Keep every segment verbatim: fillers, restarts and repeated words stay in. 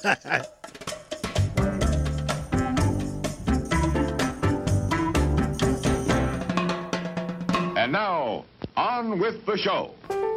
And now, on with the show.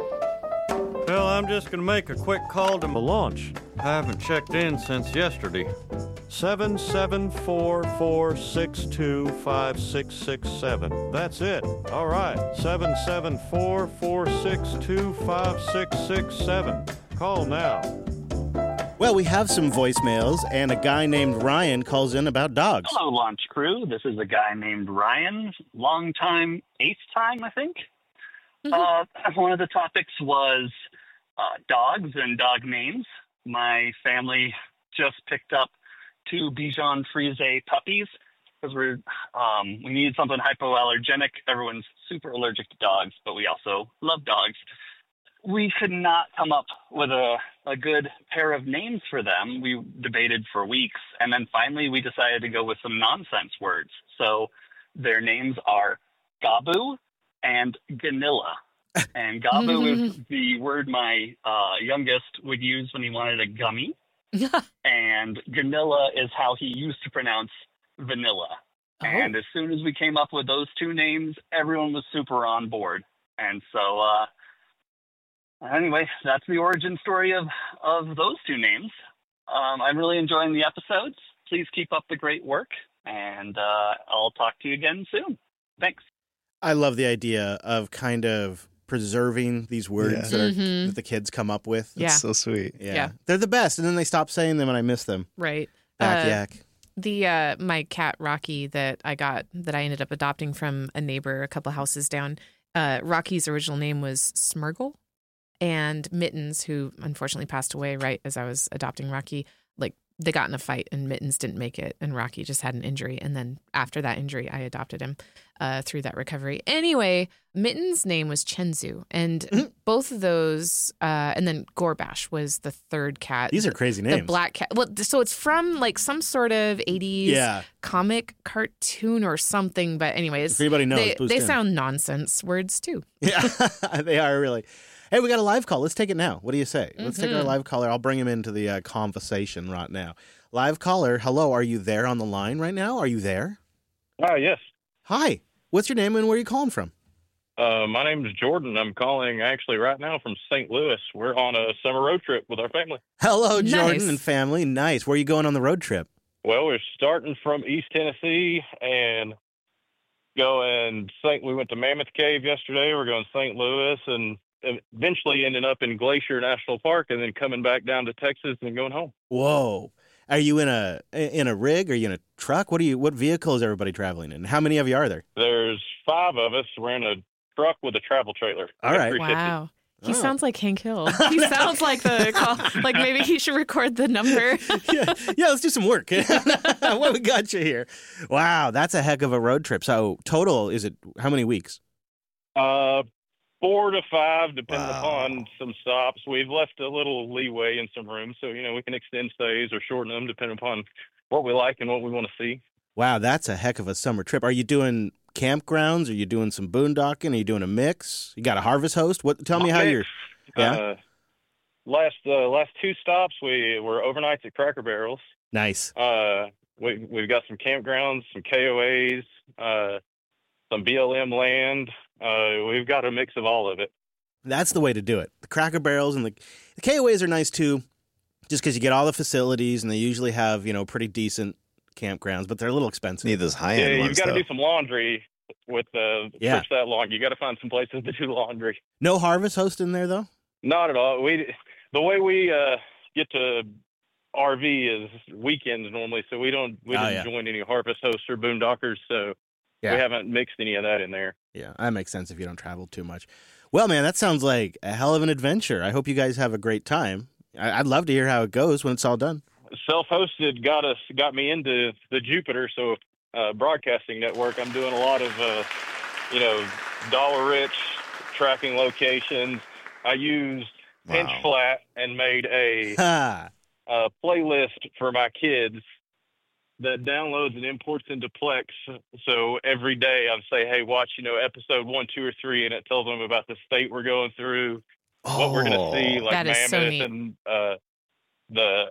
Well, I'm just going to make a quick call to the launch. I haven't checked in since yesterday. seven seven four four six two five six six seven. That's it. All right. seven seven four four six two five six six seven. Call now. Well, we have some voicemails, and a guy named Ryan calls in about dogs. Hello, launch crew. This is a guy named Ryan. Long time, eighth time, I think. Mm-hmm. Uh, one of the topics was uh, dogs and dog names. My family just picked up two Bichon Frise puppies because we're um, we needed something hypoallergenic. Everyone's super allergic to dogs, but we also love dogs. We could not come up with a, a good pair of names for them. We debated for weeks, and then finally we decided to go with some nonsense words. So their names are Gabu and Ganilla. And Gabu is the word my uh, youngest would use when he wanted a gummy. And Ganilla is how he used to pronounce vanilla. Oh. And as soon as we came up with those two names, everyone was super on board. And so, uh, anyway, that's the origin story of, of those two names. Um, I'm really enjoying the episodes. Please keep up the great work, and uh, I'll talk to you again soon. Thanks. I love the idea of kind of preserving these words Yeah. that, are, Mhm. that the kids come up with. Yeah. It's so sweet. Yeah. Yeah. They're the best, and then they stop saying them, and I miss them. Right. Back Uh, yak. The uh, my cat Rocky that I got that I ended up adopting from a neighbor a couple houses down. Uh, Rocky's original name was Smurgle, and Mittens, who unfortunately passed away right as I was adopting Rocky, like they got in a fight and Mittens didn't make it, and Rocky just had an injury. And then after that injury, I adopted him uh, through that recovery. Anyway, Mittens' name was Chenzu, and both of those, uh, and then Gorbash was the third cat. These are crazy names. The black cat. Well, so it's from like some sort of eighties Yeah. comic cartoon or something. But anyways, If anybody knows, they, boost they in. sound nonsense words too. Yeah, they are really. Hey, we got a live call. Let's take it now. What do you say? Let's take our live caller. I'll bring him into the uh, conversation right now. Live caller, hello. Are you there on the line right now? Are you there? Uh, yes. Hi. What's your name and where are you calling from? Uh, my name is Jordan. I'm calling actually right now from Saint Louis. We're on a summer road trip with our family. Hello, Jordan Nice. and family. Nice. Where are you going on the road trip? Well, we're starting from East Tennessee and going Saint. We went to Mammoth Cave yesterday. We're going Saint Louis and eventually ending up in Glacier National Park and then coming back down to Texas and going home. Whoa. Are you in a in a rig? Are you in a truck? What are you? What vehicle is everybody traveling in? How many of you are there? There's five of us. We're in a truck with a travel trailer. All right. Wow. He Oh. sounds like Hank Hill. He sounds like the call. Like maybe he should record the number. yeah, yeah, let's do some work. What we got you here? Wow, that's a heck of a road trip. So total, is it how many weeks? Uh, four to five, depending Wow. upon some stops. We've left a little leeway in some rooms, so you know we can extend stays or shorten them depending upon what we like and what we want to see. Wow, that's a heck of a summer trip. Are you doing campgrounds? Are you doing some boondocking? Are you doing a mix? You got a harvest host? What? Tell me how Mix. you're. Yeah, Uh, last uh, last two stops, we were overnights at Cracker Barrels. nice. Uh, we we've got some campgrounds, some K O As, uh, some B L M land. Uh, we've got a mix of all of it. That's the way to do it. The Cracker Barrels and the, the K O As are nice too, just because you get all the facilities and they usually have you know pretty decent campgrounds, but they're a little expensive. Need those high Yeah, end you've ones got to though. do some laundry with uh, Yeah. trips that long. You got to find some places to do laundry. No harvest host in there though. Not at all. We the way we uh, get to R V is weekends normally, so we don't we Oh, didn't yeah. join any harvest hosts or boondockers, so Yeah. we haven't mixed any of that in there. Yeah, that makes sense if you don't travel too much. Well, man, that sounds like a hell of an adventure. I hope you guys have a great time. I- I'd love to hear how it goes when it's all done. Self-hosted got us got me into the Jupiter, so uh, broadcasting network. I'm doing a lot of uh, you know dollar rich tracking locations. I used Pinch Wow. Flat and made a, Ha! a playlist for my kids that downloads and imports into Plex. So every day I say, hey, watch, you know, episode one, two, or three, and it tells them about the state we're going through, what we're going to see, like That is Mammoth so neat. and uh, the